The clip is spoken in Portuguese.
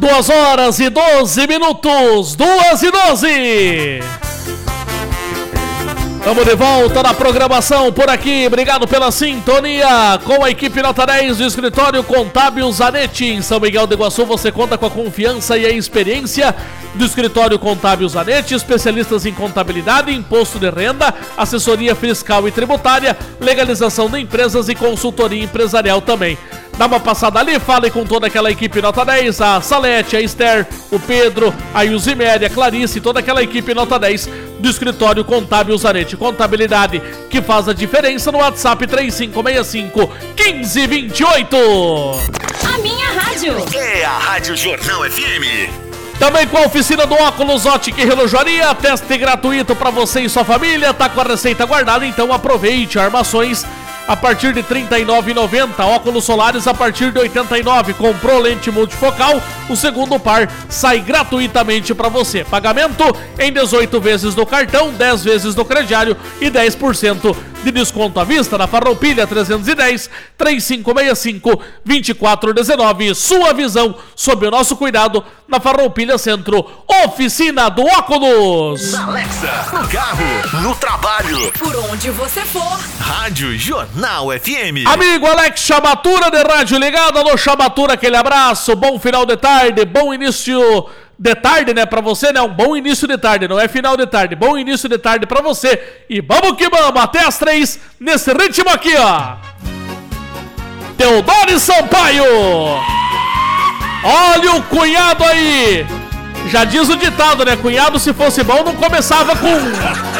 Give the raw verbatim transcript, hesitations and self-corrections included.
Duas horas e doze minutos, duas e doze. Estamos de volta na programação por aqui, obrigado pela sintonia com a equipe Nota dez do Escritório Contábil Zanetti. Em São Miguel do Iguaçu você conta com a confiança e a experiência do Escritório Contábil Zanetti, especialistas em contabilidade, imposto de renda, assessoria fiscal e tributária, legalização de empresas e consultoria empresarial também. Dá uma passada ali, fale com toda aquela equipe Nota dez, a Salete, a Esther, o Pedro, a Yuziméria, a Clarice, toda aquela equipe Nota dez do Escritório Contábil Zanetti. Contabilidade que faz a diferença no WhatsApp três cinco seis cinco, um cinco dois oito. A minha rádio é a Rádio Jornal F M. Também com a oficina do óculos Ótica e Relojoaria, teste gratuito para você e sua família, tá com a receita guardada, então aproveite. Armações a partir de trinta e nove reais e noventa centavos, óculos solares a partir de oitenta e nove reais. Comprou lente multifocal, o segundo par sai gratuitamente para você. Pagamento em dezoito vezes no cartão, dez vezes no crediário e dez por cento de desconto à vista na Farroupilha trezentos e dez, três cinco seis cinco, dois quatro um nove. Sua visão sob o nosso cuidado na Farroupilha Centro. Oficina do Óculos. Na Alexa, no carro, no trabalho, por onde você for. Rádio Jornal F M. Amigo Alex Chamatura de rádio ligado. Alô Chamatura, aquele abraço. Bom final de tarde, bom início de tarde, né, pra você, né, um bom início de tarde, não é final de tarde, bom início de tarde pra você, e vamos que vamos, até as três, nesse ritmo aqui, ó. Teodoro Sampaio, olha o cunhado aí, já diz o ditado, né, cunhado se fosse bom não começava com